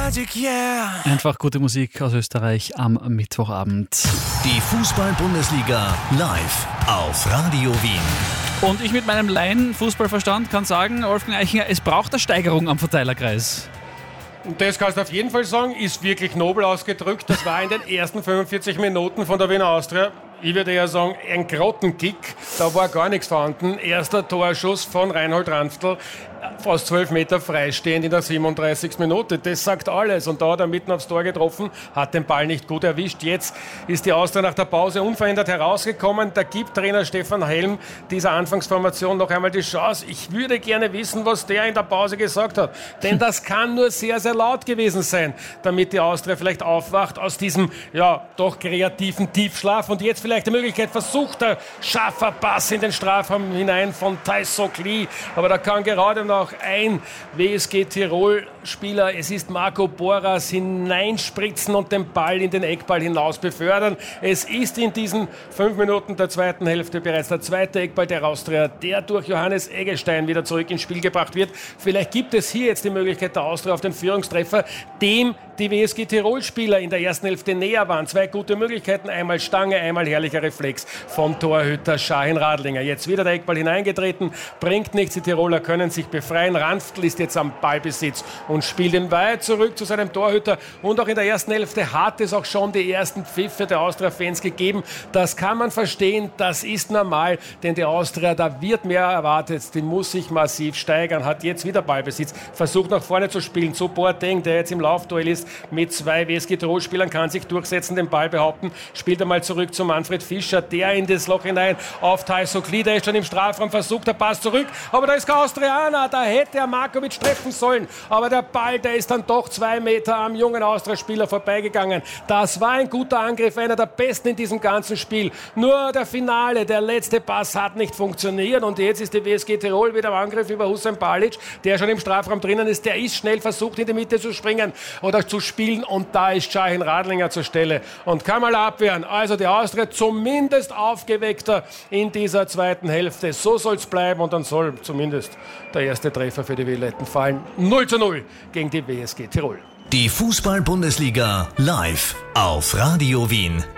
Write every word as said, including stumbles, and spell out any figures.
Magic, yeah. Einfach gute Musik aus Österreich am Mittwochabend. Die Fußball-Bundesliga live auf Radio Wien. Und ich mit meinem Laien-Fußballverstand kann sagen, Wolfgang Eichinger, es braucht eine Steigerung am Verteilerkreis. Und das kannst du auf jeden Fall sagen, ist wirklich nobel ausgedrückt. Das war in den ersten fünfundvierzig Minuten von der Wiener Austria, ich würde ja sagen, ein Grottenkick. Da war gar nichts vorhanden. Erster Torschuss von Reinhold Ranftl, fast zwölf Meter freistehend in der siebenunddreißigsten Minute. Das sagt alles. Und da hat er mitten aufs Tor getroffen, hat den Ball nicht gut erwischt. Jetzt ist die Austria nach der Pause unverändert herausgekommen. Da gibt Trainer Stefan Helm dieser Anfangsformation noch einmal die Chance. Ich würde gerne wissen, was der in der Pause gesagt hat. Denn das kann nur sehr, sehr laut gewesen sein, damit die Austria vielleicht aufwacht aus diesem, ja, doch kreativen Tiefschlaf. Und jetzt vielleicht die Möglichkeit, versucht der scharfer Pass in den Strafraum hinein von Taiso Klee. Aber da kann gerade noch ein W S G Tirol-Spieler, es ist Marco Boras, hineinspritzen und den Ball in den Eckball hinaus befördern. Es ist in diesen fünf Minuten der zweiten Hälfte bereits der zweite Eckball der Austria, der durch Johannes Eggestein wieder zurück ins Spiel gebracht wird. Vielleicht gibt es hier jetzt die Möglichkeit der Austria auf den Führungstreffer, dem die W S G Tirol-Spieler in der ersten Hälfte näher waren. Zwei gute Möglichkeiten, einmal Stange, einmal herrlicher Reflex vom Torhüter Shahin Radlinger. Jetzt wieder der Eckball hineingetreten, bringt nichts, die Tiroler können sich befreien. Ranftl ist jetzt am Ballbesitz und spielt ihn weit zurück zu seinem Torhüter. Und auch in der ersten Hälfte hat es auch schon die ersten Pfiffe der Austria-Fans gegeben. Das kann man verstehen, das ist normal, denn die Austria, da wird mehr erwartet, die muss sich massiv steigern, hat jetzt wieder Ballbesitz, versucht nach vorne zu spielen, zu Boateng, der jetzt im Laufduell ist mit zwei W S G Tirol-Spielern, kann sich durchsetzen, den Ball behaupten, spielt einmal zurück zu Manfred Fischer, der in das Loch hinein auf Taiso Klee, der ist schon im Strafraum, versucht der Pass zurück, aber da ist kein Austrianer, da hätte er Markovic treffen sollen, aber der Ball, der ist dann doch zwei Meter am jungen Austria-Spieler vorbeigegangen. Das war ein guter Angriff, einer der besten in diesem ganzen Spiel. Nur der Finale, der letzte Pass hat nicht funktioniert und jetzt ist die W S G Tirol wieder am Angriff über Hussein Balic, der schon im Strafraum drinnen ist, der ist schnell versucht in die Mitte zu springen oder zu spielen und da ist Shahin Radlinger zur Stelle und kann mal abwehren. Also die Austria zumindest aufgeweckter in dieser zweiten Hälfte. So soll es bleiben und dann soll zumindest der erste Treffer für die Violetten fallen. null zu null gegen die W S G Tirol. Die Fußball-Bundesliga live auf Radio Wien.